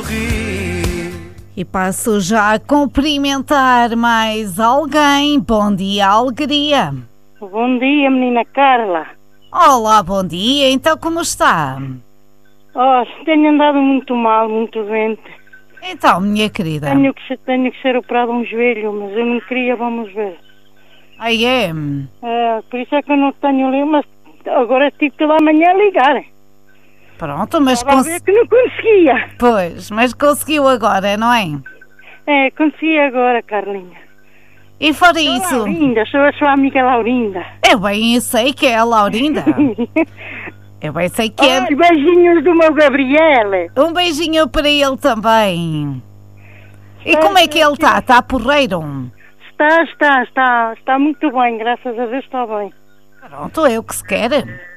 sorrir. E passo já a cumprimentar mais alguém. Bom dia, alegria. Bom dia, menina Carla. Olá, bom dia. Então, como está? Tenho andado muito mal, muito doente. Então, minha querida. Tenho que ser operado um joelho, mas eu não queria, vamos ver. Aí é? Por isso é que eu não tenho ali, mas agora tive que lá amanhã ligar. Pronto, mas Estava a ver que não conseguia. Pois, mas conseguiu agora, não é? Consegui agora, Carlinha. E fora Sou isso... Laurinda, sou a sua amiga Laurinda. Eu bem sei que é a Laurinda. Eu bem sei que é... Ai, beijinhos do meu Gabriele. Um beijinho para ele também. E como é que ele está? Está porreiro? Está muito bem, graças a Deus está bem. Pronto, é o que se quer.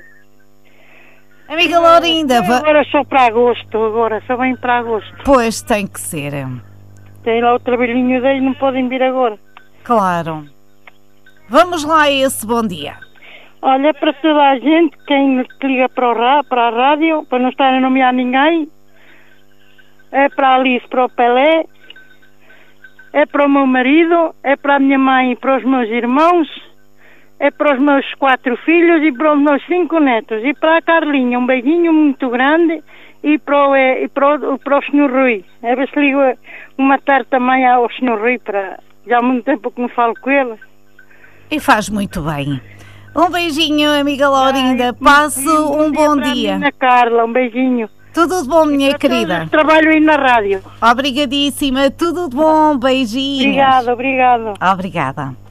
Amiga Laurinda... Agora só para agosto, só vem para agosto. Pois, tem que ser. Tem lá o trabalhinho dele, não podem vir agora. Claro. Vamos lá a esse bom dia. Olha, para toda a gente, quem liga para a rádio, para não estar a nomear ninguém, é para a Alice, para o Pelé, é para o meu marido, é para a minha mãe e para os meus irmãos, é para os meus 4 filhos e para os meus 5 netos. E para a Carlinha, um beijinho muito grande e para o Sr. Rui. A ver se ligo uma tarde também ao Sr. Rui, já há muito tempo que não falo com ele. E faz muito bem. Um beijinho, amiga Laurinda. Passe um bom dia. Ana Carla, um beijinho. Tudo de bom, minha querida. Trabalho aí na rádio. Obrigadíssima. Tudo de bom. Beijinhos. Obrigada. Obrigada.